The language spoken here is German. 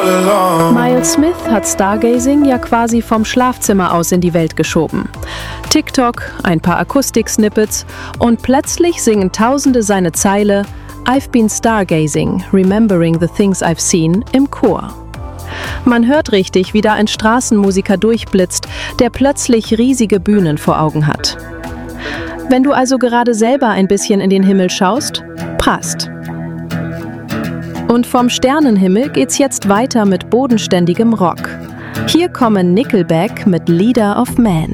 Miles Smith hat Stargazing ja quasi vom Schlafzimmer aus in die Welt geschoben. TikTok, ein paar Akustik-Snippets und plötzlich singen Tausende seine Zeile "I've been stargazing, remembering the things I've seen" im Chor. Man hört richtig, wie da ein Straßenmusiker durchblitzt, der plötzlich riesige Bühnen vor Augen hat. Wenn du also gerade selber ein bisschen in den Himmel schaust, passt. Und vom Sternenhimmel geht's jetzt weiter mit bodenständigem Rock. Hier kommen Nickelback mit Leader of Man.